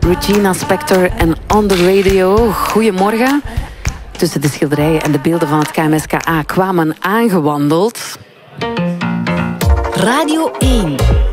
Regina Spektor en On The Radio. Goedemorgen. Tussen de schilderijen en de beelden van het KMSKA kwamen aangewandeld. Radio 1.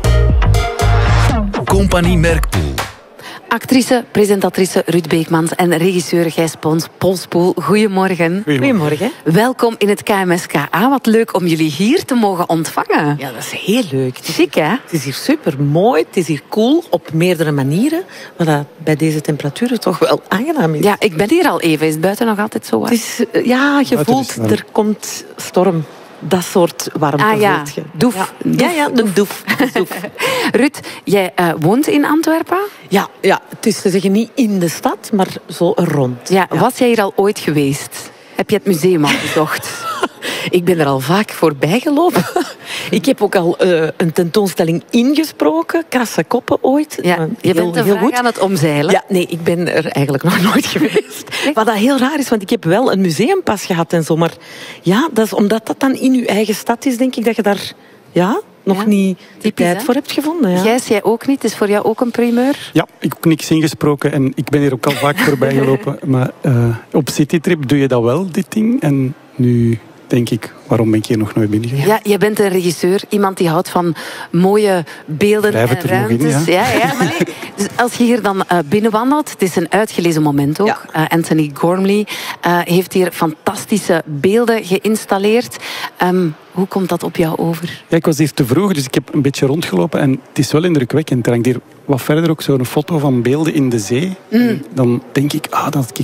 Compagnie Merkpoel. Actrice, presentatrice Ruud Beekmans en regisseur Gijs Polspoel. Goedemorgen. Goedemorgen. Welkom in het KMSKA. Wat leuk om jullie hier te mogen ontvangen. Ja, dat is heel leuk. Chic, hè? Het is hier super mooi, het is hier cool op meerdere manieren. Wat dat bij deze temperaturen toch wel aangenaam is. Ja, ik ben hier al even. Is het buiten nog altijd zo warm? Het is, je voelt, er komt storm. Dat soort warmte voelt je. Doef. Ja, de doef. Ruud, jij woont in Antwerpen? Ja, het is te zeggen niet in de stad, maar zo er rond. Ja, was jij hier al ooit geweest? Heb je het museum al bezocht? Ik ben er al vaak voorbij gelopen. Ik heb ook al een tentoonstelling ingesproken, Krasse Koppen ooit. Ja, je bent de vraag aan het omzeilen. Ja, nee, ik ben er eigenlijk nog nooit geweest. Wat dat heel raar is, want ik heb wel een museumpas gehad en zo. Maar ja, dat is omdat dat dan in je eigen stad is, denk ik dat je daar nog niet de tijd voor hebt gevonden. Ja. Gijs, jij ook niet? Het is voor jou ook een primeur? Ja, ik heb ook niks ingesproken en ik ben hier ook al vaak voorbij gelopen. Maar op citytrip doe je dat wel, dit ding. En nu denk ik, waarom ben ik hier nog nooit binnen geweest? Ja, je bent een regisseur, iemand die houdt van mooie beelden en ruimtes. Maar nee, dus als je hier dan binnenwandelt, het is een uitgelezen moment ook. Ja. Anthony Gormley heeft hier fantastische beelden geïnstalleerd. Hoe komt dat op jou over? Ja, ik was hier te vroeg, dus ik heb een beetje rondgelopen en het is wel indrukwekkend. Er hangt hier wat verder ook zo'n foto van beelden in de zee. Dan denk ik, dat had ik